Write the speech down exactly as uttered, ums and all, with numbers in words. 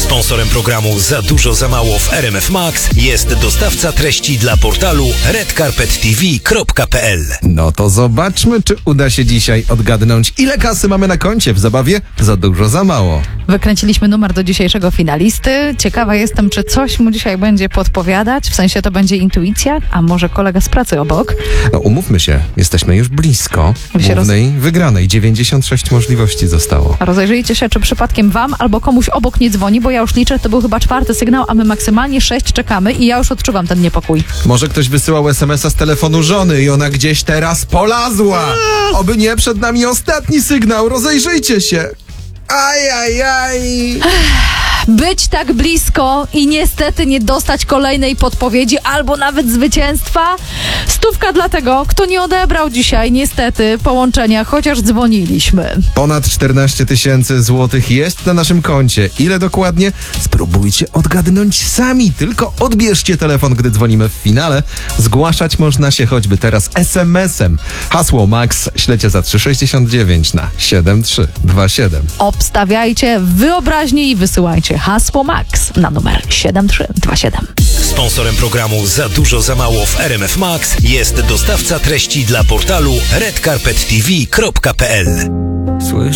Sponsorem programu Za dużo za mało w R M F Max jest dostawca treści dla portalu red carpet t v kropka p l. No to zobaczmy, czy uda się dzisiaj odgadnąć, ile kasy mamy na koncie w zabawie Za dużo za mało. Wykręciliśmy numer do dzisiejszego finalisty. Ciekawa jestem, czy coś mu dzisiaj będzie podpowiadać. W sensie to będzie intuicja, a może kolega z pracy obok. No umówmy się, jesteśmy już blisko Wy się głównej wygranej. dziewięćdziesiąt sześć możliwości zostało. Rozejrzyjcie się, czy przypadkiem wam albo komuś obok nie dzwoni, bo ja już liczę, to był chyba czwarty sygnał, a my maksymalnie sześć czekamy i ja już odczuwam ten niepokój. Może ktoś wysyłał es em es a z telefonu żony i ona gdzieś teraz polazła. Oby nie przed nami ostatni sygnał. Rozejrzyjcie się. Aj, aj, aj. Być tak blisko i niestety nie dostać kolejnej podpowiedzi albo nawet zwycięstwa. Stówka dla tego, kto nie odebrał dzisiaj niestety połączenia, chociaż dzwoniliśmy. Ponad czternaście tysięcy złotych jest na naszym koncie. Ile dokładnie? Spróbujcie odgadnąć sami. Tylko odbierzcie telefon, gdy dzwonimy w finale. Zgłaszać można się choćby teraz es em es em. Hasło Max ślecie za trzysta sześćdziesiąt dziewięć na siedem trzy dwa siedem. Obstawiajcie wyobraźnię i wysyłajcie hasło Max na numer siedem trzy dwa siedem. Sponsorem programu Za dużo za mało w R M F Max jest dostawca treści dla portalu red carpet t v kropka p l. Słyszę